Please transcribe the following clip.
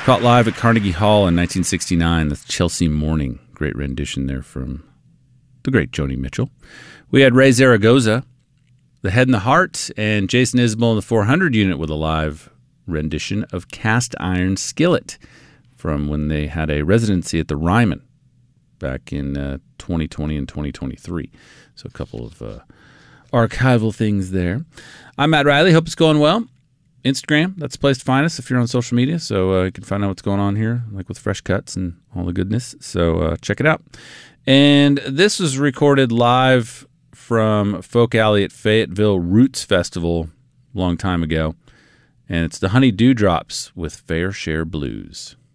Caught live at Carnegie Hall in 1969, the Chelsea Morning. Great rendition there from the great Joni Mitchell. We had Ray Zaragoza, The Head and the Heart, and Jason Isbell in the 400 unit with a live rendition of Cast Iron Skillet from when they had a residency at the Ryman back in 2020 and 2023. So a couple of archival things there. I'm Matt Riley. Hope it's going well. Instagram, that's the place to find us if you're on social media. So you can find out what's going on here, like with fresh cuts and all the goodness. So check it out. And this was recorded live from Folk Alley at Fayetteville Roots Festival a long time ago. And it's the Honey Dewdrops with Fair Share Blues.